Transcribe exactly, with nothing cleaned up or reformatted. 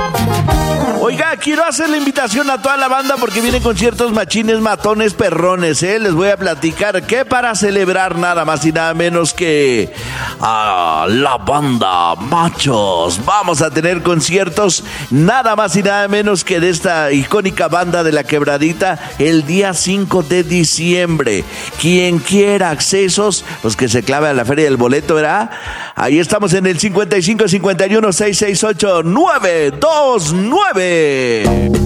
Oiga, quiero hacer la invitación a toda la banda porque vienen conciertos machines, matones, perrones, ¿eh? Les voy a platicar que para celebrar nada más y nada menos que a la banda Machos. Vamos a tener conciertos nada más y nada menos que de esta icónica banda de la Quebradita el día cinco de diciembre. Quien quiera accesos, pues que se clave a la feria del boleto, ¿verdad? Ahí estamos en el cincuenta y cinco cincuenta y uno seiscientos sesenta y ocho nueve dos nueve.